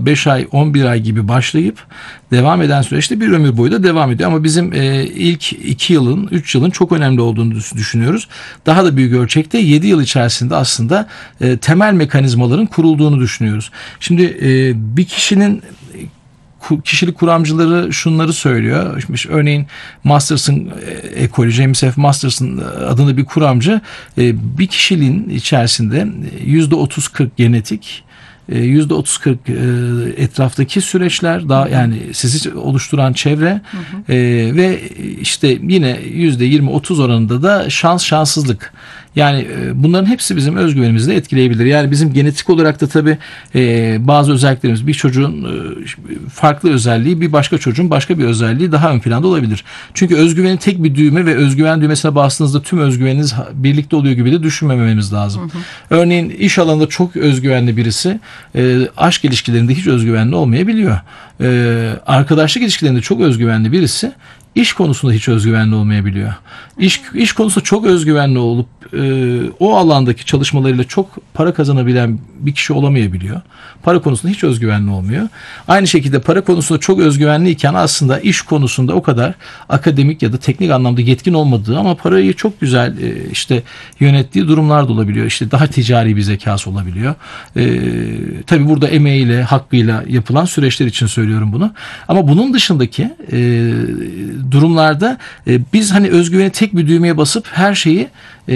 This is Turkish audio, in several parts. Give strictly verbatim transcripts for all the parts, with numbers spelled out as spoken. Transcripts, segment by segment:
beş ay, on bir ay gibi başlayıp devam eden süreçte bir ömür boyu da devam ediyor. Ama bizim e, ilk iki yılın, üç yılın çok önemli olduğunu düşünüyoruz. Daha da büyük ölçekte yedi yıl içerisinde aslında e, temel mekanizmaların kurulduğunu düşünüyoruz. Şimdi e, bir kişinin kişilik kuramcıları şunları söylüyor. İşte örneğin Masters'ın ekolü, James F. Masters'ın adında bir kuramcı bir kişiliğin içerisinde yüzde otuz kırk genetik, yüzde otuz kırk etraftaki süreçler, daha yani sizi oluşturan çevre, hı hı. E, ve işte yine yüzde yirmi otuz oranında da şans, şanssızlık. Yani bunların hepsi bizim özgüvenimizi de etkileyebilir. Yani bizim genetik olarak da tabii e, bazı özelliklerimiz, bir çocuğun e, farklı özelliği bir başka çocuğun başka bir özelliği daha ön planda olabilir. Çünkü özgüvenin tek bir düğme ve özgüven düğmesine bastığınızda tüm özgüveniniz birlikte oluyor gibi de düşünmememiz lazım. Hı hı. Örneğin iş alanında çok özgüvenli birisi e, aşk ilişkilerinde hiç özgüvenli olmayabiliyor. E, arkadaşlık ilişkilerinde çok özgüvenli birisi İş konusunda hiç özgüvenli olmayabiliyor. İş, iş konusunda çok özgüvenli olup e, o alandaki çalışmalarıyla çok para kazanabilen bir kişi olamayabiliyor. Para konusunda hiç özgüvenli olmuyor. Aynı şekilde para konusunda çok özgüvenliyken aslında iş konusunda o kadar akademik ya da teknik anlamda yetkin olmadığı ama parayı çok güzel e, işte yönettiği durumlar da olabiliyor. İşte daha ticari bir zekası olabiliyor. E, tabii burada emeğiyle, hakkıyla yapılan süreçler için söylüyorum bunu. Ama bunun dışındaki e, durumlarda e, biz hani özgüveni tek bir düğmeye basıp her şeyi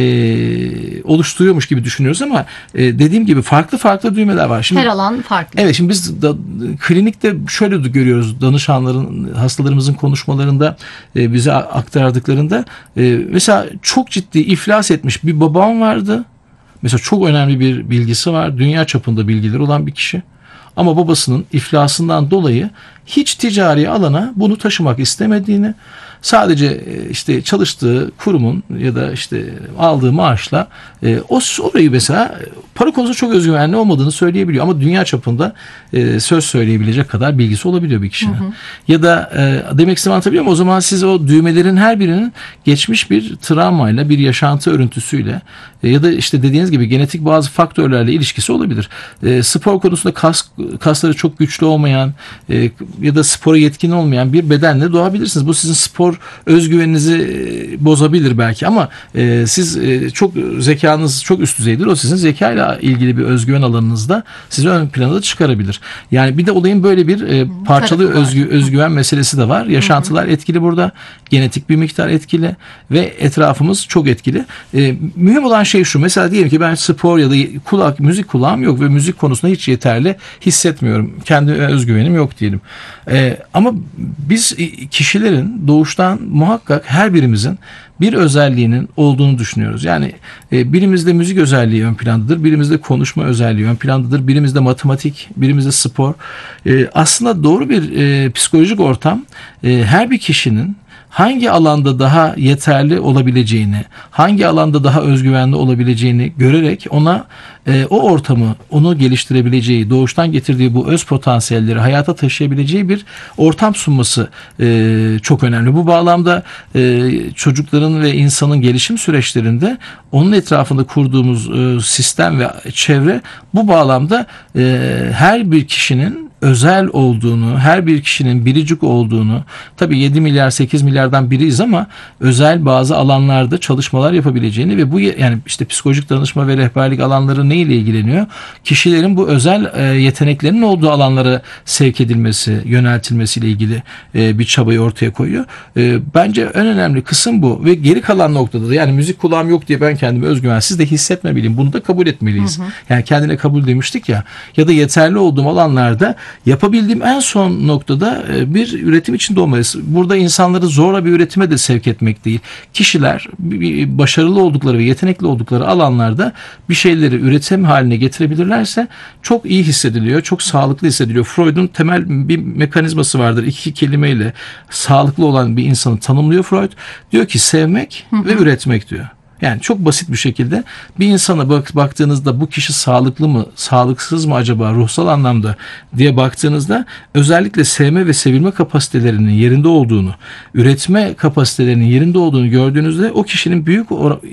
e, oluşturuyormuş gibi düşünüyoruz ama e, dediğim gibi farklı farklı düğmeler var. Şimdi, her alan farklı. Evet, şimdi biz da, klinikte şöyle de görüyoruz, danışanların, hastalarımızın konuşmalarında e, bize aktardıklarında e, mesela çok ciddi iflas etmiş bir babam vardı. Mesela çok önemli bir bilgisi var. Dünya çapında bilgileri olan bir kişi. Ama babasının iflasından dolayı hiç ticari alana bunu taşımak istemediğini, sadece işte çalıştığı kurumun ya da işte aldığı maaşla e, o orayı mesela para konusunda çok özgüvenli olmadığını söyleyebiliyor. Ama dünya çapında e, söz söyleyebilecek kadar bilgisi olabiliyor bir kişinin. Hı hı. Ya da e, demek istediğimi anlatabiliyor muyum? O zaman siz o düğmelerin her birinin geçmiş bir travmayla, bir yaşantı örüntüsüyle e, ya da işte dediğiniz gibi genetik bazı faktörlerle ilişkisi olabilir. E, spor konusunda kas, kasları çok güçlü olmayan e, ya da spora yetkin olmayan bir bedenle doğabilirsiniz. Bu sizin spor özgüveninizi bozabilir belki ama e, siz e, çok zekanız çok üst düzeydir. O sizin zekayla ilgili bir özgüven alanınızda sizi ön plana da çıkarabilir. Yani bir de olayın böyle bir e, parçalı özgü, özgüven meselesi de var. Yaşantılar etkili burada. Genetik bir miktar etkili ve etrafımız çok etkili. E, mühim olan şey şu. Mesela diyelim ki ben spor ya da kulak, müzik kulağım yok ve müzik konusunda hiç yeterli hissetmiyorum. Kendi özgüvenim yok diyelim. E, ama biz kişilerin doğuştan muhakkak her birimizin bir özelliğinin olduğunu düşünüyoruz. Yani e, birimizde müzik özelliği ön plandadır, birimizde konuşma özelliği ön plandadır, birimizde matematik, birimizde spor. E, aslında doğru bir e, psikolojik ortam e, her bir kişinin hangi alanda daha yeterli olabileceğini, hangi alanda daha özgüvenli olabileceğini görerek ona e, o ortamı, onu geliştirebileceği, doğuştan getirdiği bu öz potansiyelleri hayata taşıyabileceği bir ortam sunması e, çok önemli. Bu bağlamda e, çocukların ve insanın gelişim süreçlerinde onun etrafında kurduğumuz e, sistem ve çevre bu bağlamda e, her bir kişinin özel olduğunu, her bir kişinin biricik olduğunu, tabii yedi milyar sekiz milyardan biriyiz ama özel bazı alanlarda çalışmalar yapabileceğini ve bu yani işte psikolojik danışma ve rehberlik alanları ne ile ilgileniyor? Kişilerin bu özel yeteneklerinin olduğu alanlara sevk edilmesi, yöneltilmesiyle ilgili bir çabayı ortaya koyuyor. Bence en önemli kısım bu ve geri kalan noktada da yani müzik kulağım yok diye ben kendimi özgüvensiz de hissetmemeliyim. Bunu da kabul etmeliyiz. Hı hı. Yani kendine kabul demiştik ya ya da yeterli olduğum alanlarda yapabildiğim en son noktada bir üretim içinde olmalıyız. Burada insanları zorla bir üretime de sevk etmek değil. Kişiler başarılı oldukları ve yetenekli oldukları alanlarda bir şeyleri üretim haline getirebilirlerse çok iyi hissediliyor, çok sağlıklı hissediliyor. Freud'un temel bir mekanizması vardır. İki kelimeyle sağlıklı olan bir insanı tanımlıyor Freud. Diyor ki sevmek hı hı. ve üretmek diyor. Yani çok basit bir şekilde bir insana bak, baktığınızda bu kişi sağlıklı mı, sağlıksız mı acaba ruhsal anlamda diye baktığınızda özellikle sevme ve sevilme kapasitelerinin yerinde olduğunu, üretme kapasitelerinin yerinde olduğunu gördüğünüzde o kişinin büyük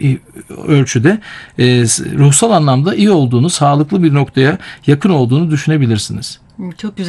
ölçüde e, ruhsal anlamda iyi olduğunu, sağlıklı bir noktaya yakın olduğunu düşünebilirsiniz. Çok güzel.